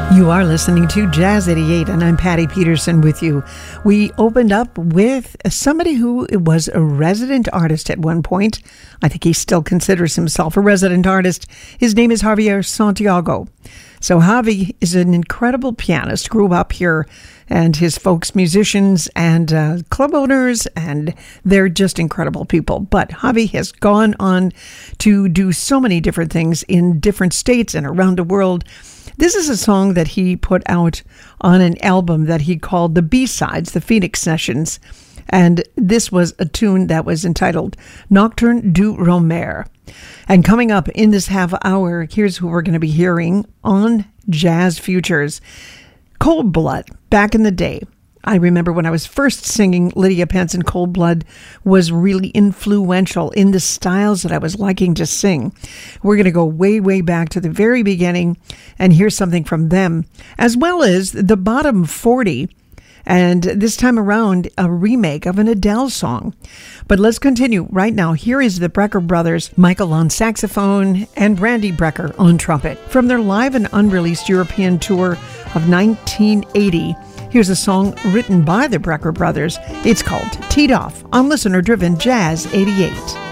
You are listening to Jazz 88, and I'm Patty Peterson with you. We opened up with somebody who was a resident artist at one point. I think he still considers himself a resident artist. His name is Javier Santiago. So Javi is an incredible pianist, grew up here, and his folks musicians and club owners, and they're just incredible people. But Javi has gone on to do so many different things in different states and around the world. This is a song that he put out on an album that he called the B-Sides, the Phoenix Sessions. And this was a tune that was entitled Nocturne du Romer. And coming up in this half hour, here's who we're going to be hearing on Jazz Futures. Cold Blood, back in the day. I remember when I was first singing Lydia Penson, Cold Blood was really influential in the styles that I was liking to sing. We're going to go way, way back to the very beginning and hear something from them, as well as the Bottom 40, and this time around, a remake of an Adele song. But let's continue right now. Here is the Brecker Brothers, Michael on saxophone and Randy Brecker on trumpet, from their live and unreleased European tour of 1980. Here's a song written by the Brecker Brothers. It's called Teed Off on listener-driven Jazz 88.